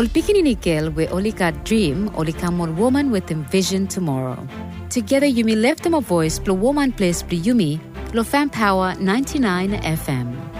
Ol Pikininikil we Olika dream, Olika mon woman with envision tomorrow. Together you may lift them a voice, blow woman place, Yumi, Lo Fan Power 99 FM.